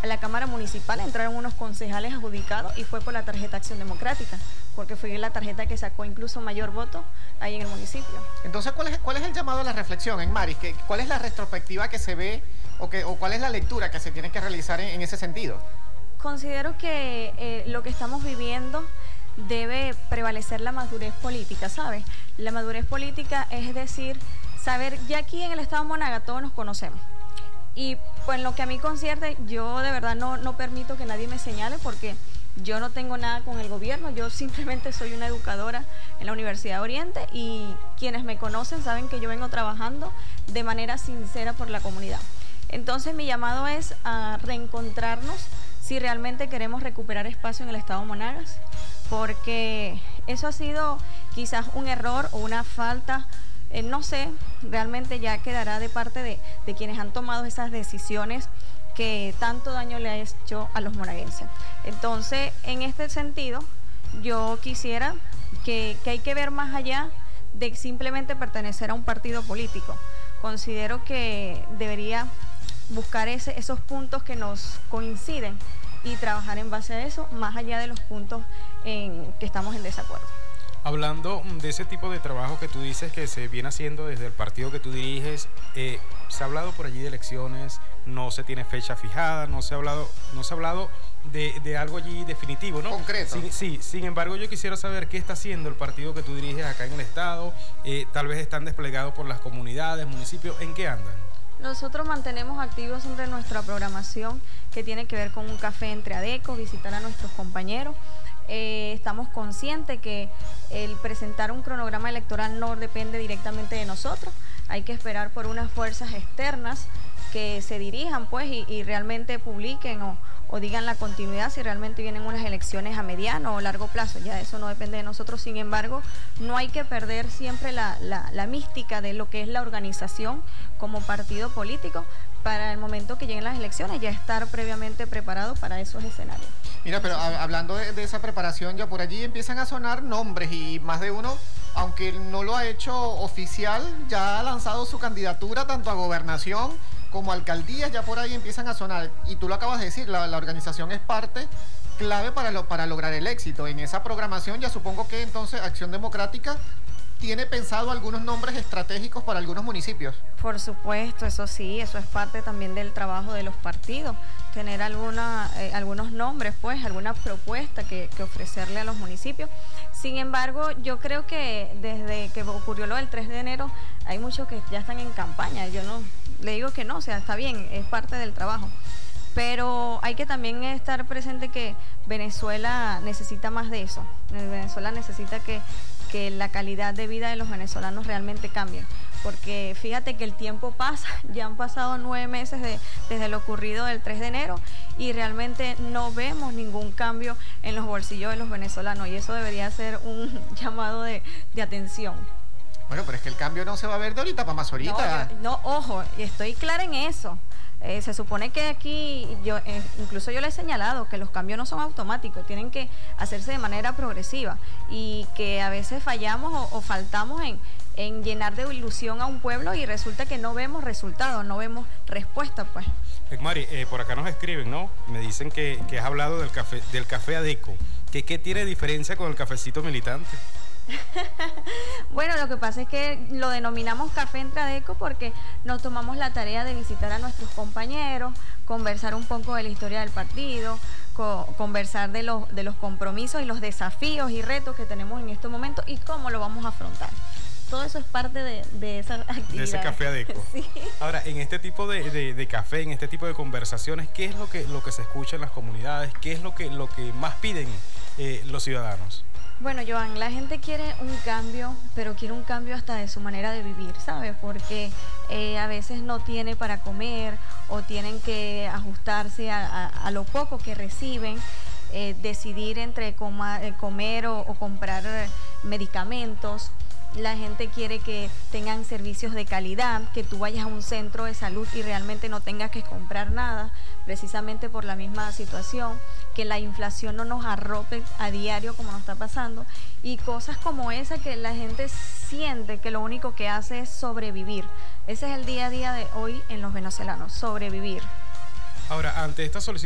a la Cámara Municipal entraron unos concejales adjudicados y fue por la tarjeta Acción Democrática, porque fue la tarjeta que sacó incluso mayor voto ahí en el municipio. Entonces, ¿cuál es el llamado a la reflexión, Enmaris? ¿Cuál es la retrospectiva que se ve o cuál es la lectura que se tiene que realizar en ese sentido? Considero que lo que estamos viviendo debe prevalecer la madurez política, ¿sabes? La madurez política es decir, saber, ya aquí en el estado de Monaga todos nos conocemos. Y pues en lo que a mí concierne, yo de verdad no permito que nadie me señale porque yo no tengo nada con el gobierno, yo simplemente soy una educadora en la Universidad de Oriente y quienes me conocen saben que yo vengo trabajando de manera sincera por la comunidad. Entonces mi llamado es a reencontrarnos si realmente queremos recuperar espacio en el estado de Monagas, porque eso ha sido quizás un error o una falta, no sé, realmente ya quedará de parte de quienes han tomado esas decisiones que tanto daño le ha hecho a los monaguenses. Entonces, en este sentido, yo quisiera que hay que ver más allá de simplemente pertenecer a un partido político. Considero que debería buscar esos puntos que nos coinciden y trabajar en base a eso, más allá de los puntos en que estamos en desacuerdo. Hablando de ese tipo de trabajo que tú dices que se viene haciendo desde el partido que tú diriges, se ha hablado por allí de elecciones, no se tiene fecha fijada, no se ha hablado de algo allí definitivo, ¿no? Concreto. Sí, sin embargo yo quisiera saber qué está haciendo el partido que tú diriges acá en el estado, tal vez están desplegados por las comunidades, municipios, ¿en qué andan? Nosotros mantenemos activos siempre nuestra programación que tiene que ver con un café entre ADECO, visitar a nuestros compañeros. Estamos conscientes que el presentar un cronograma electoral no depende directamente de nosotros, hay que esperar por unas fuerzas externas que se dirijan pues y realmente publiquen o digan la continuidad si realmente vienen unas elecciones a mediano o largo plazo, ya eso no depende de nosotros. Sin embargo, no hay que perder siempre la mística de lo que es la organización como partido político para el momento que lleguen las elecciones, ya estar previamente preparado para esos escenarios. Mira, pero hablando de esa preparación, ya por allí empiezan a sonar nombres y más de uno, aunque no lo ha hecho oficial, ya ha lanzado su candidatura tanto a gobernación como a alcaldías, ya por ahí empiezan a sonar. Y tú lo acabas de decir, la organización es parte clave para lograr el éxito. En esa programación ya supongo que entonces Acción Democrática tiene pensado algunos nombres estratégicos para algunos municipios. Por supuesto, eso sí, eso es parte también del trabajo de los partidos, tener algunos nombres, pues, alguna propuesta que ofrecerle a los municipios. Sin embargo, yo creo que desde que ocurrió lo del 3 de enero, hay muchos que ya están en campaña, yo no le digo que no, o sea, está bien, es parte del trabajo. Pero hay que también estar presente que Venezuela necesita más de eso. Venezuela necesita que la calidad de vida de los venezolanos realmente cambie. Porque fíjate que el tiempo pasa, ya han pasado 9 meses desde lo ocurrido del 3 de enero y realmente no vemos ningún cambio en los bolsillos de los venezolanos y eso debería ser un llamado de atención. Bueno, pero es que el cambio no se va a ver de ahorita para más ahorita. No, ojo, estoy clara en eso. Se supone que aquí, incluso yo le he señalado que los cambios no son automáticos, tienen que hacerse de manera progresiva y que a veces fallamos o faltamos en llenar de ilusión a un pueblo y resulta que no vemos resultados, no vemos respuesta, pues. Mari, por acá nos escriben, ¿no? Me dicen que has hablado del café ADECO. ¿Qué tiene diferencia con el cafecito militante? Bueno, lo que pasa es que lo denominamos café entre ADECO porque nos tomamos la tarea de visitar a nuestros compañeros, conversar un poco de la historia del partido, conversar de los compromisos y los desafíos y retos que tenemos en este momento y cómo lo vamos a afrontar. Todo eso es parte de esa actividad. De ese café ADECO. Sí. Ahora, en este tipo de café, en este tipo de conversaciones, ¿qué es lo que se escucha en las comunidades? ¿Qué es lo que más piden los ciudadanos? Bueno, Joan, la gente quiere un cambio, pero quiere un cambio hasta de su manera de vivir, ¿sabes? Porque a veces no tiene para comer o tienen que ajustarse a lo poco que reciben, decidir entre comer o comprar medicamentos. La gente quiere que tengan servicios de calidad, que tú vayas a un centro de salud y realmente no tengas que comprar nada, precisamente por la misma situación, que la inflación no nos arrope a diario como nos está pasando, y cosas como esa que la gente siente que lo único que hace es sobrevivir. Ese es el día a día de hoy en los venezolanos, sobrevivir. Ahora, ante esta solicitud